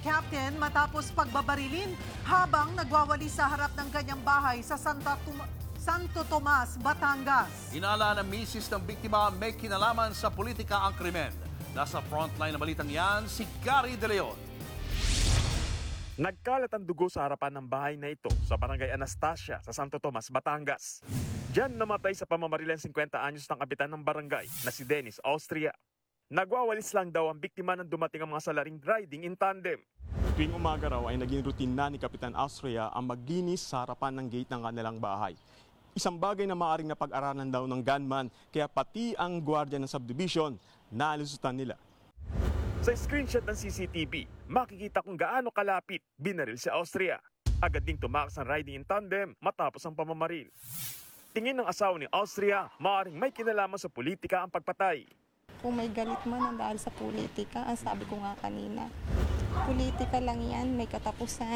captain matapos pagbabarilin habang nagwawali sa harap ng kanyang bahay sa Santo Tomas, Batangas. Inala ng misis ng biktima may kinalaman sa politika ang krimen. Nasa frontline ng balitang yan, si Gary De Leon. Nagkalat ang dugo sa harapan ng bahay na ito sa Barangay Anastasia sa Santo Tomas, Batangas. Diyan namatay sa pamamaril ang 50 anyos ng kapitan ng barangay na si Dennis Austria. Nagwawalis lang daw ang biktima nang dumating ang mga salaring riding in tandem. Tuwing umaga raw ay naging routine na ni Kapitan Austria ang maglinis sa harapan ng gate ng kanilang bahay. Isang bagay na maaaring napag-aralan daw ng gunman, kaya pati ang gwardiya ng subdivision naalusutan nila. Sa screenshot ng CCTV, makikita kung gaano kalapit binaril si Austria. Agad ding tumakas ang riding in tandem matapos ang pamamaril. Tingin ng asawa ni Austria, maaaring may kinalaman sa politika ang pagpatay. Kung may galit man dahil sa politika, ang sabi ko nga kanina, politika lang yan, may katapusan.